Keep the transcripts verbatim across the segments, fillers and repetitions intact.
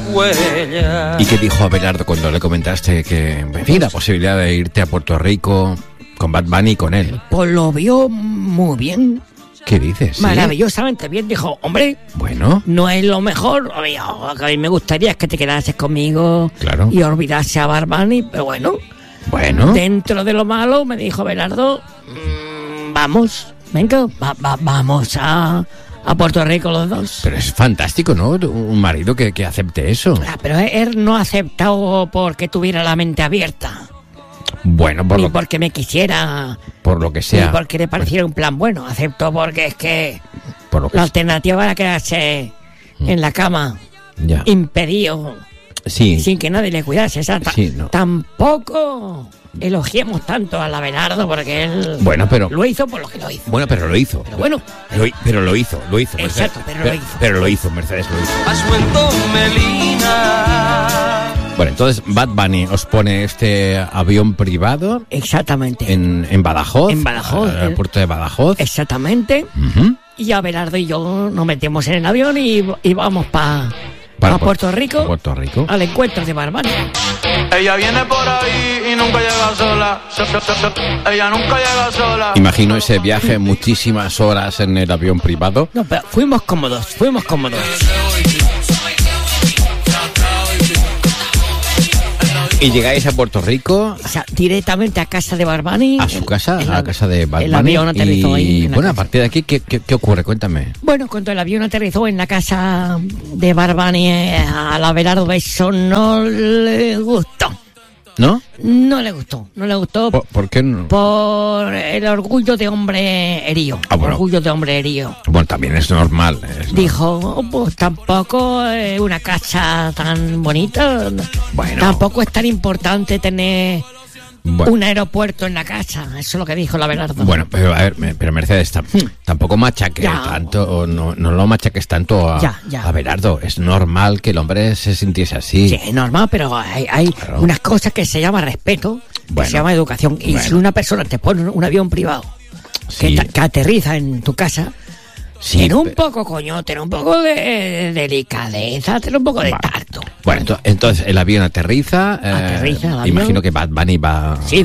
huellas. ¿Y qué dijo Abelardo cuando le comentaste que, en fin, la posibilidad de irte a Puerto Rico con Bad Bunny y con él? Pues lo vio muy bien. ¿Qué dices? ¿Sí? Maravillosamente bien. Dijo, hombre, bueno, no es lo mejor. Oye, lo que a mí me gustaría es que te quedases conmigo, claro, y olvidase a Bad Bunny, pero bueno, bueno, dentro de lo malo, me dijo Abelardo, mmm, vamos, venga, va, va, vamos a, a Puerto Rico los dos. Pero es fantástico, ¿no? Un marido que, que acepte eso. Ah, pero él no ha aceptado porque tuviera la mente abierta. Bueno, por ni lo, porque me quisiera, por lo que sea, ni porque le pareciera un plan bueno. Aceptó porque es que, por lo que la sea. alternativa era quedarse mm. en la cama, ya, impedido, sí, sin que nadie le cuidase. O sea, sí, no. Tampoco elogiemos tanto al Abelardo porque él bueno, pero, lo hizo por lo que lo hizo. Bueno, pero lo hizo. Pero bueno, lo, pero lo hizo, lo hizo. Exacto, Mercedes. pero lo hizo. Pero lo hizo, Mercedes lo hizo. Ha suelto melina. Bueno, entonces Bad Bunny os pone este avión privado. Exactamente. En, en Badajoz. En Badajoz. En el puerto de Badajoz. Exactamente. Uh-huh. Y Abelardo y yo nos metemos en el avión y, y vamos pa, para pa Puerto Rico. Puerto Rico. Al encuentro de Bad Bunny. Ella viene por ahí y nunca llega sola. Ella nunca llega sola. Imagino ese viaje, muchísimas horas en el avión privado. No, pero fuimos cómodos, fuimos cómodos. ¿Y llegáis a Puerto Rico? O sea, directamente a casa de Bad Bunny. ¿A su casa? El, a la casa de Bad Bunny. El avión aterrizó ahí. Y bueno, casa. A partir de aquí, ¿qué, qué, ¿qué ocurre? Cuéntame. Bueno, cuando el avión aterrizó en la casa de Bad Bunny, eh, al Abelardo eso no le gustó. ¿No? No le gustó, no le gustó. ¿Por, ¿por qué no? Por el orgullo de hombre herido. Ah, bueno. Orgullo de hombre herido. Bueno, también es normal. Es Dijo, oh, pues tampoco es una casa tan bonita. Bueno. Tampoco es tan importante tener bueno. un aeropuerto en la casa. Eso es lo que dijo la Abelardo. Bueno, pero a ver, pero Mercedes, tam, tampoco machaques ya. tanto, o no, no lo machaques tanto a, ya, ya. a Abelardo. Es normal que el hombre se sintiese así. Sí, es normal, pero hay, hay claro. unas cosas que se llama respeto, bueno. que se llama educación. Y bueno. si una persona te pone un avión privado sí. que, que aterriza en tu casa, sí, ten un pero... poco, coño, ten un poco de, de delicadeza, ten un poco de vale. tacto. Bueno, ento- entonces el avión aterriza. Aterriza eh, el avión. Imagino que Bad Bunny va. Sí,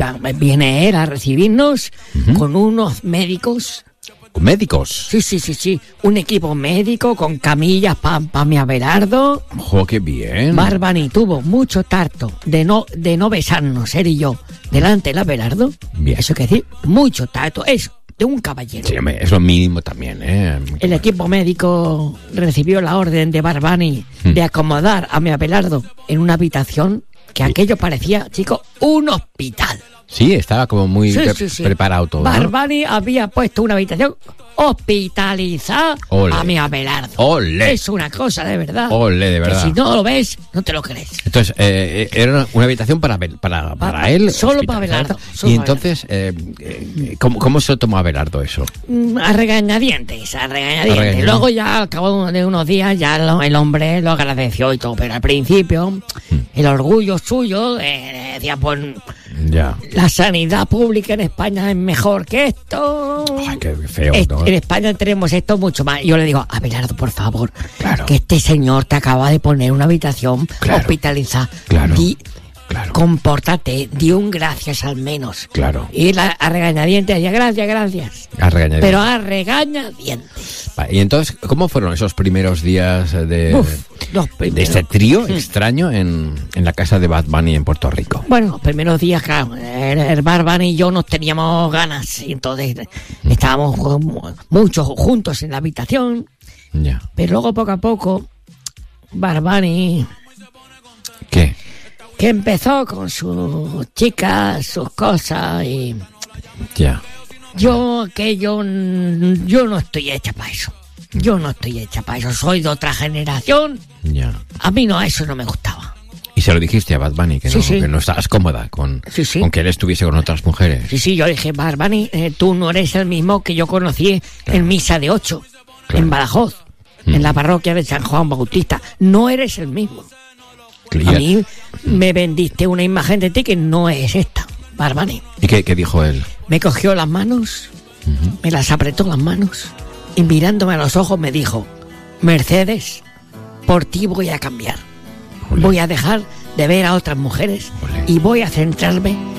viene él a recibirnos uh-huh. con unos médicos. ¿Médicos? Sí, sí, sí, sí. Un equipo médico con camillas para pa mi Abelardo. ¡Jo, qué bien! Bad Bunny tuvo mucho tacto de no, de no besarnos, él y yo, delante del Abelardo. Bien. Eso quiere decir, mucho tacto. Eso. De un caballero. Sí, es lo mínimo también, ¿eh? El equipo médico recibió la orden de Bad Bunny hmm. de acomodar a mi Abelardo en una habitación que sí. aquello parecía, chico, un hospital. Sí, estaba como muy sí, pre- sí, sí. preparado todo. Bad ¿no? Bunny había puesto una habitación hospitalizada a mi Abelardo. ¡Ole! Es una cosa de verdad. ¡Ole, de verdad! Que si no lo ves, no te lo crees. Entonces, eh, era una habitación para para, para pa, él. Solo para Abelardo. Solo y entonces, eh, eh, ¿cómo, ¿cómo se lo tomó Abelardo eso? A regañadientes, a regañadientes. regañadientes. Luego ya, al cabo de unos días, ya lo, el hombre lo agradeció y todo. Pero al principio, hmm. el orgullo suyo eh, decía, pues... Ya. La sanidad pública en España es mejor que esto. Ay, qué feo, es, ¿no? En España tenemos esto mucho más. Yo le digo, Abelardo, por favor, claro. que este señor te acaba de poner una habitación claro. hospitalizada. Claro. Di, claro. Compórtate, di un gracias al menos. Claro. Y la, a regañadientes decía, gracias, gracias. A regañadientes. Pero a regañadientes. Y entonces, ¿cómo fueron esos primeros días de, Uf, los primeros. de este trío extraño en, en la casa de Bad Bunny en Puerto Rico? Bueno, los primeros días, claro, el, el Bad Bunny y yo nos teníamos ganas, y entonces estábamos muchos juntos en la habitación. Ya. Pero luego, poco a poco, Bad Bunny... ¿Qué? Que empezó con sus chicas, sus cosas y... Ya. Yo, que yo, yo no estoy hecha para eso. Yo no estoy hecha para eso. Soy de otra generación. Ya. A mí no, eso no me gustaba. ¿Y se lo dijiste a Bad Bunny? Que, sí, no, sí. que no estabas cómoda con, sí, sí. con que él estuviese con otras mujeres. Sí, sí, yo dije, Bad Bunny, eh, tú no eres el mismo que yo conocí claro. en Misa de Ocho, claro. en Badajoz, mm. en la parroquia de San Juan Bautista. No eres el mismo. Claro. A mí mm. me vendiste una imagen de ti que no es esta, Bad Bunny. ¿Y qué, qué dijo él? Me cogió las manos, uh-huh. me las apretó las manos y mirándome a los ojos me dijo, Mercedes, por ti voy a cambiar. Olé. Voy a dejar de ver a otras mujeres. Olé. Y voy a centrarme